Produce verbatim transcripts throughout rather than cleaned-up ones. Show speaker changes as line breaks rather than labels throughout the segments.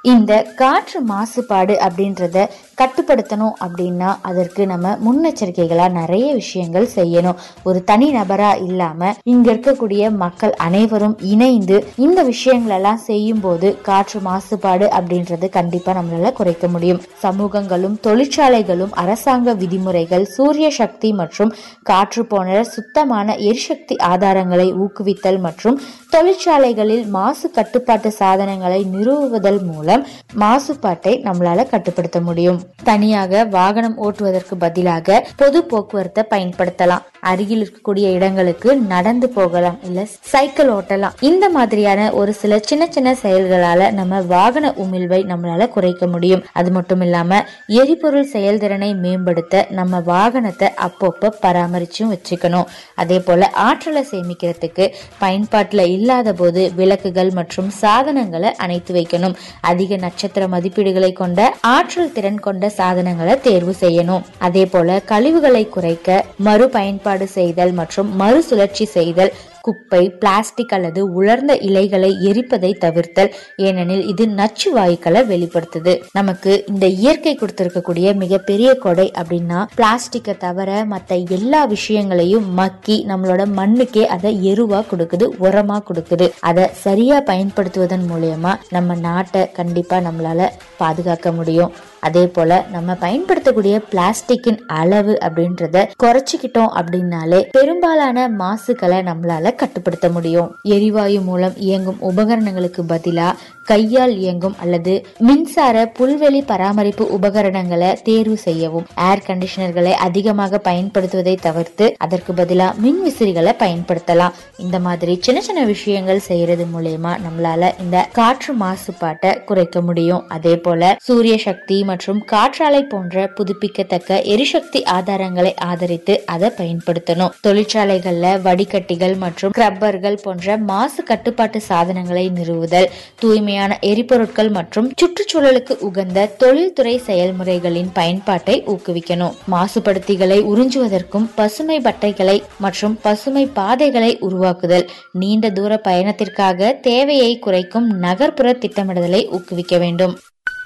இந்த காற்று மாசுபாடு அப்படின்றத கட்டுப்படுத்தணும் அப்படின்னா அதற்கு நம்ம முன்னெச்சரிக்கைகளா நிறைய விஷயங்கள் செய்யணும். ஒரு தனி நபரா இல்லாம இங்க இருக்கக்கூடிய மக்கள் அனைவரும் இணைந்து இந்த விஷயங்கள் எல்லாம் செய்யும் போது காற்று மாசுபாடு அப்படின்றது கண்டிப்பா நம்மளால குறைக்க முடியும். சமூகங்களும் தொழிற்சாலைகளும் அரசாங்க விதிமுறைகள், சூரிய சக்தி மற்றும் காற்று போன்ற சுத்தமான எரிசக்தி ஆதாரங்களை ஊக்குவித்தல் மற்றும் தொழிற்சாலைகளில் மாசு கட்டுப்பாட்டு சாதனங்களை நிறுவுவதல் மூலம் மாசுபாட்டை நம்மளால கட்டுப்படுத்த முடியும். தனியாக வாகனம் ஓட்டுவதற்கு பதிலாக பொது போக்குவரத்தை பயன்படுத்தலாம். அருகில் இருக்கக்கூடிய இடங்களுக்கு நடந்து போகலாம், இல்ல சைக்கிள் ஓட்டலாம். இந்த மாதிரியான ஒரு சில சின்ன சின்ன செயல்களால நம்ம வாகன உமிழ்வை நம்மளால குறைக்க முடியும். அது மட்டும் இல்லாம எரிபொருள் செயல்திறனை மேம்படுத்த நம்ம வாகனத்தை அப்பப்போ பராமரிச்சும் வச்சுக்கணும். அதே போல ஆற்றலை சேமிக்கிறதுக்கு பயன்பாட்டுல இல்லாத போது விளக்குகள் மற்றும் சாதனங்களை அணைத்து வைக்கணும். அதிக நட்சத்திர மதிப்பீடுகளை கொண்ட ஆற்றல் திறன் கொண்ட சாதனங்களை தேர்வு செய்யணும். அதே போல கழிவுகளை குறைக்க மறு பயன்பாடு செய்தல் மற்றும் மறுசுழற்சி செய்தல், குப்பை, பிளாஸ்டிக் அல்லது உலர்ந்த இலைகளை எரிப்பதை தவிர்த்தல். ஏனெனில் இது நச்சு வாயுக்களை வெளிப்படுத்துது. நமக்கு இந்த இயற்கை கொடுத்திருக்கக்கூடிய மிகப்பெரிய கொடை அப்படின்னா பிளாஸ்டிக்கை தவிர மற்ற எல்லா விஷயங்களையும் மக்கி நம்மளோட மண்ணுக்கே அதை எருவா கொடுக்குது, உரமா கொடுக்குது. அதை சரியா பயன்படுத்துவதன் மூலியமா நம்ம நாட்டை கண்டிப்பா நம்மளால பாதுகாக்க முடியும். அதே போல நம்ம பயன்படுத்தக்கூடிய பிளாஸ்டிக்கின் அளவு அப்படின்றத குறைச்சிக்கிட்டோம் அப்படின்னாலே பெரும்பாலான மாசுகளை நம்மளால கட்டுப்படுத்த முடியும். எரிவாயு மூலம் இயங்கும் உபகரணங்களுக்கு பதிலா கையால் இயங்கும் அல்லது மின்சார புல்வெளி பராமரிப்பு உபகரணங்களை தேர்வு செய்யவும். ஏர் கண்டிஷனர்களை அதிகமாக பயன்படுத்துவதை தவிர்த்து அதற்கு பதிலா மின் விசிறிகளை பயன்படுத்தலாம். இந்த மாதிரி சின்ன சின்ன விஷயங்கள் செய்யறது மூலமா நம்மளால இந்த காற்று மாசுபாட்டை குறைக்க முடியும். அதே போல சூரிய சக்தி மற்றும் காற்றாலை போன்ற புதுப்பிக்கத்தக்க எரிசக்தி ஆதாரங்களை ஆதரித்து அதை பயன்படுத்தணும். தொழிற்சாலைகள்ல வடிகட்டிகள் மற்றும் ஸ்க்ரப்பர்கள் போன்ற மாசு கட்டுப்பாட்டு சாதனங்களை நிறுவுதல், தூய்மையான எரிபொருட்கள் மற்றும் சுற்றுச்சூழலுக்கு உகந்த தொழில்துறை செயல்முறைகளின் பயன்பாட்டை ஊக்குவிக்கணும். மாசுபடுத்திகளை உறிஞ்சுவதற்கும் பசுமை பட்டைகளை மற்றும் பசுமை பாதைகளை உருவாக்குதல், நீண்ட தூர பயணத்திற்காக தேவையை குறைக்கும் நகர்ப்புற திட்டமிடுதலை ஊக்குவிக்க வேண்டும்.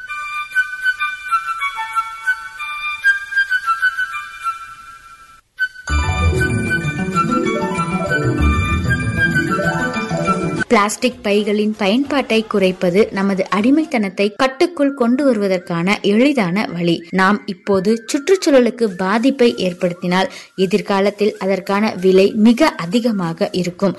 பிளாஸ்டிக் பைகளின் பயன்பாட்டை குறைப்பது நமது அடிமைத்தனத்தை கட்டுக்குள் கொண்டு வருவதற்கான எளிதான வழி. நாம் இப்போது சுற்றுச்சூழலுக்கு பாதிப்பை ஏற்படுத்தினால் எதிர்காலத்தில் அதற்கான விலை மிக அதிகமாக இருக்கும்.